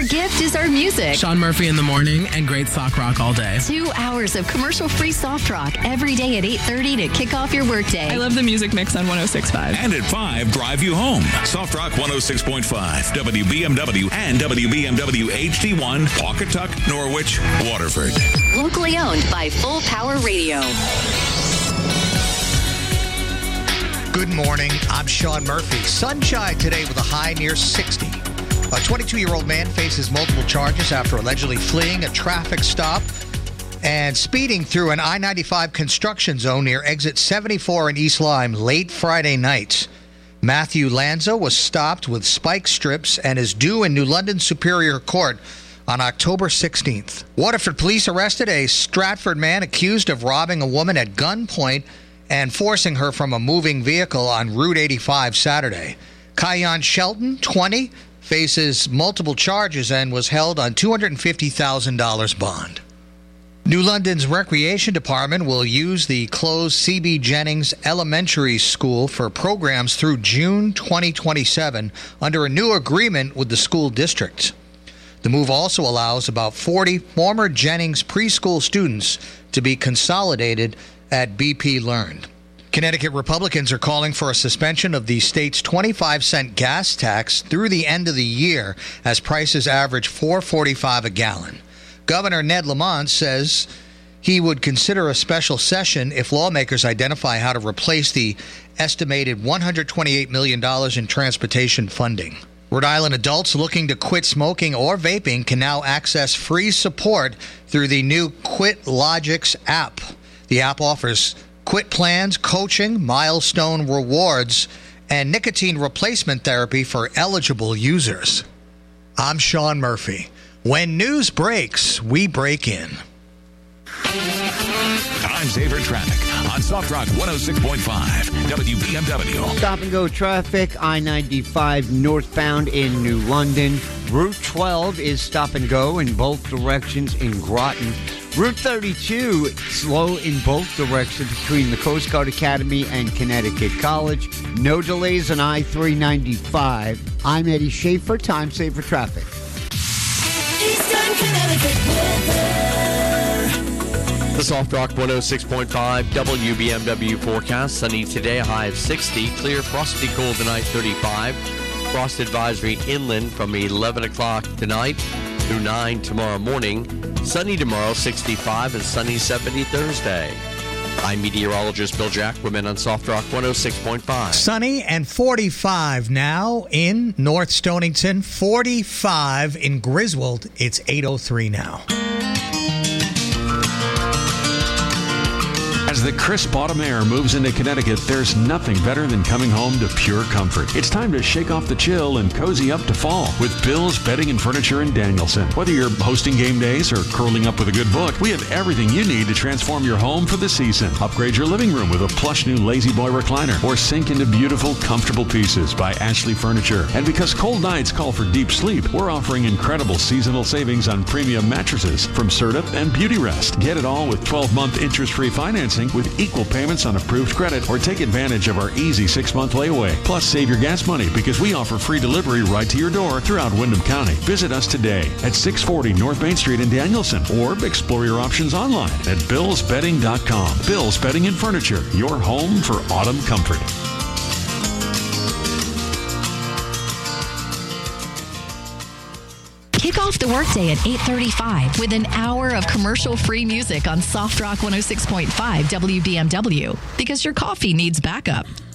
gift is our music. Sean Murphy in the morning and great sock rock all day. 2 hours of commercial-free soft rock every day at 8:30 to kick off your workday. I love the music mix on 106.5. And at 5, drive you home. Soft Rock 106.5, WBMW and WBMW HD1, Pawcatuck, Norwich, Waterford. Locally owned by Full Power Radio. Good morning. I'm Sean Murphy. Sunshine today with a high near 60. A 22-year-old man faces multiple charges after allegedly fleeing a traffic stop and speeding through an I-95 construction zone near exit 74 in East Lyme late Friday night. Matthew Lanza was stopped with spike strips and is due in New London Superior Court on October 16th. Waterford police arrested a Stratford man accused of robbing a woman at gunpoint and forcing her from a moving vehicle on Route 85 Saturday. Kion Shelton, 20, faces multiple charges and was held on $250,000 bond. New London's Recreation Department will use the closed C.B. Jennings Elementary School for programs through June 2027 under a new agreement with the school district. The move also allows about 40 former Jennings preschool students to be consolidated at BP Learned. Connecticut Republicans are calling for a suspension of the state's 25-cent gas tax through the end of the year as prices average $4.45 a gallon. Governor Ned Lamont says he would consider a special session if lawmakers identify how to replace the estimated $128 million in transportation funding. Rhode Island adults looking to quit smoking or vaping can now access free support through the new QuitLogix app. The app offers quit plans, coaching, milestone rewards, and nicotine replacement therapy for eligible users. I'm Sean Murphy. When news breaks, we break in. Time saver traffic on Soft Rock 106.5, WBMW. Stop and go traffic, I-95 northbound in New London. Route 12 is stop and go in both directions in Groton. Route 32, slow in both directions between the Coast Guard Academy and Connecticut College. No delays on I-395. I'm Eddie Schaefer, Time Saver Traffic. Eastern Connecticut weather. The Soft Rock 106.5 WBMW forecast. Sunny today, a high of 60. Clear, frosty cold tonight, 35. Frost advisory inland from 11 o'clock tonight through 9 tomorrow morning. Sunny tomorrow, 65, and sunny 70 Thursday. I'm meteorologist Bill Jacquemin on Soft Rock 106.5. Sunny and 45 now in North Stonington, 45 in Griswold. It's 8:03 now. As the crisp autumn air moves into Connecticut, there's nothing better than coming home to pure comfort. It's time to shake off the chill and cozy up to fall with Bill's Bedding and Furniture in Danielson. Whether you're hosting game days or curling up with a good book, we have everything you need to transform your home for the season. Upgrade your living room with a plush new Lazy Boy recliner or sink into beautiful, comfortable pieces by Ashley Furniture. And because cold nights call for deep sleep, we're offering incredible seasonal savings on premium mattresses from Serta and Beautyrest. Get it all with 12-month interest-free financing with equal payments on approved credit, or take advantage of our easy 6-month layaway. Plus, save your gas money because we offer free delivery right to your door throughout Windham County. Visit us today at 640 North Main Street in Danielson, or explore your options online at billsbedding.com. Bill's Bedding and Furniture, your home for autumn comfort. Kick off the workday at 8:35 with an hour of commercial-free music on Soft Rock 106.5 WBMW, because your coffee needs backup.